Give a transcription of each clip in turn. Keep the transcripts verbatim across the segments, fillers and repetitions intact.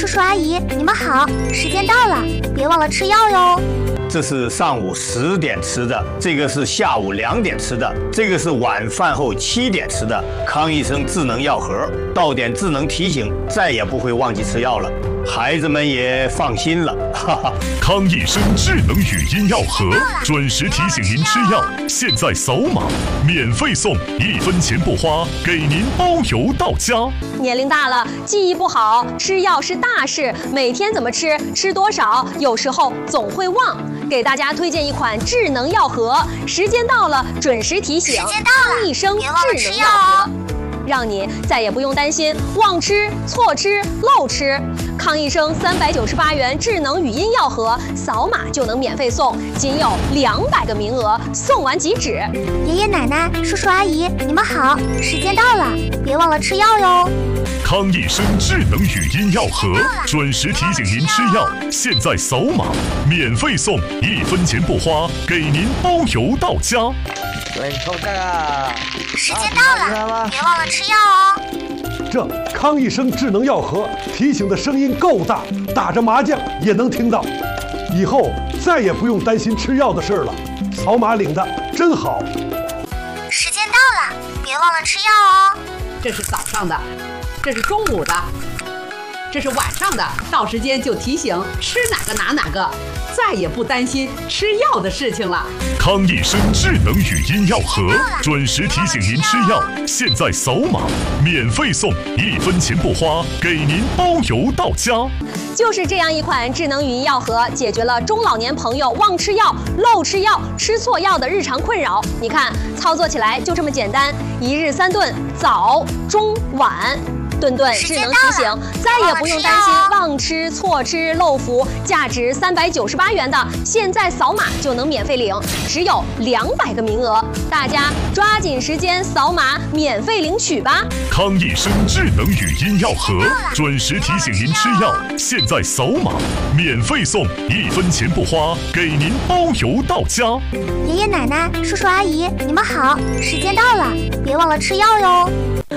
叔叔阿姨，你们好，时间到了，别忘了吃药哟。 这是上午十点吃的，这个是下午两点吃的，这个是晚饭后七点吃的。康医生智能药盒，到点智能提醒，再也不会忘记吃药了，孩子们也放心了。哈哈， 康医生智能语音药盒，准时提醒您吃药，现在扫码免费送，一分钱不花，给您包邮到家。 年龄大了，记忆不好，吃药是大事，每天怎么吃，吃多少，有时候总会忘。给大家推荐一款智能药盒，时间到了准时提醒， 时间到了， 康医生别忘了吃智能药盒，让你再也不用担心忘吃、错吃、漏吃。康医生三百九十八元智能语音药盒，扫码就能免费送，仅有两百个名额，送完即止。 爷爷奶奶、叔叔阿姨，你们好，时间到了，别忘了吃药哟。 康医生智能语音药盒，准时提醒您吃药，现在扫码免费送，一分钱不花，给您包邮到家。 对，抽这个。 时间到了，别忘了吃药哦。 这康医生智能药盒提醒的声音够大，打着麻将也能听到。以后再也不用担心吃药的事了，扫码领的真好。 时间到了，别忘了吃药哦。 这是早上的，这是中午的，这是晚上的，到时间就提醒吃哪个拿哪个，再也不担心吃药的事情了。 康医生智能语音药盒，准时提醒您吃药，现在扫码免费送，一分钱不花，给您包邮到家。 就是这样一款智能语音药盒，解决了中老年朋友忘吃药、漏吃药、吃错药的日常困扰。你看，操作起来就这么简单，一日三顿，早、中、晚。顿顿智能提醒，再也不用担心忘吃、错吃、漏服。价值三百九十八元的，现在扫码就能免费领，只有两百个名额，大家抓紧时间扫码免费领取吧。 康医生智能语音药盒，准时提醒您吃药，现在扫码免费送，一分钱不花，给您包邮到家。 爷爷奶奶、叔叔阿姨，你们好，时间到了，别忘了吃药哟。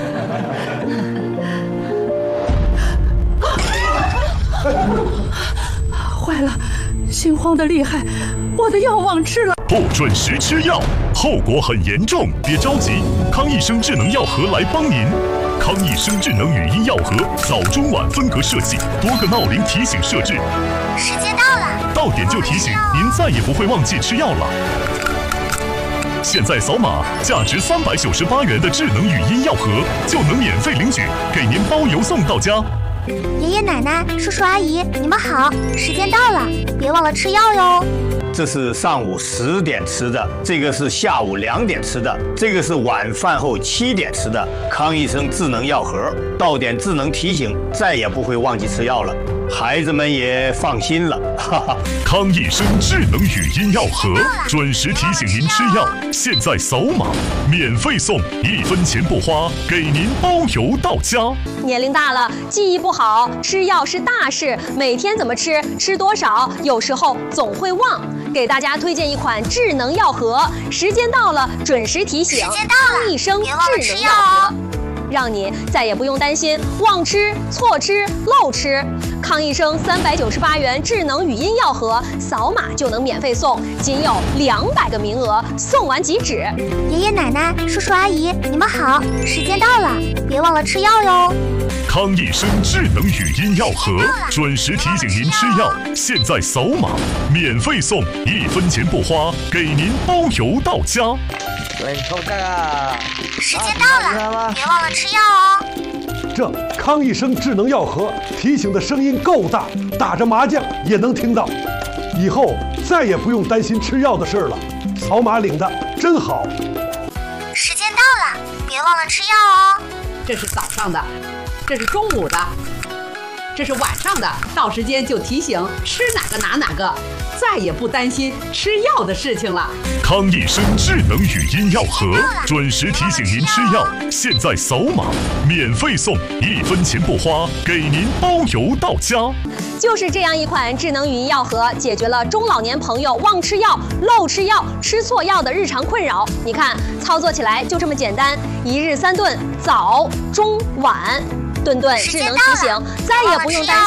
坏了，心慌的厉害，我的药忘吃了。 不准时吃药，后果很严重。别着急，康医生智能药盒来帮您。康医生智能语音药盒，早中晚分隔设计，多个闹铃提醒设置。 时间到了， 到点就提醒，您再也不会忘记吃药了。现在扫码，价值三百九十八元的智能语音药盒就能免费领取，给您包邮送到家。 爷爷奶奶、叔叔阿姨，你们好，时间到了，别忘了吃药哟。 这是上午十点吃的，这个是下午两点吃的，这个是晚饭后七点吃的。康医生智能药盒，到点智能提醒，再也不会忘记吃药了，孩子们也放心了。哈哈， 康医生智能语音药盒，准时提醒您吃药，现在扫码免费送，一分钱不花，给您包邮到家。 年龄大了，记忆不好，吃药是大事，每天怎么吃，吃多少，有时候总会忘。给大家推荐一款智能药盒，时间到了准时提醒， 时间到了， 康医生别忘了吃智能药盒，让你再也不用担心忘吃、错吃、漏吃。康医生三百九十八元智能语音药盒，扫码就能免费送，仅有两百个名额，送完即止。 爷爷奶奶、叔叔阿姨，你们好，时间到了，别忘了吃药哟。 康医生智能语音药盒，准时提醒您吃药，现在扫码免费送，一分钱不花，给您包邮到家。 对，抽这个。 时间到了，别忘了吃药哦。 这康医生智能药盒提醒的声音够大，打着麻将也能听到。以后再也不用担心吃药的事了，扫码领的真好。 时间到了，别忘了吃药哦。 这是早上的，这是中午的，这是晚上的，到时间就提醒吃哪个拿哪个，再也不担心吃药的事情了。 康医生智能语音药盒，准时提醒您吃药，现在扫码免费送，一分钱不花，给您包邮到家。 就是这样一款智能语音药盒，解决了中老年朋友忘吃药、漏吃药、吃错药的日常困扰。你看，操作起来就这么简单，一日三顿，早、中、晚。顿顿智能提醒，再也不用担心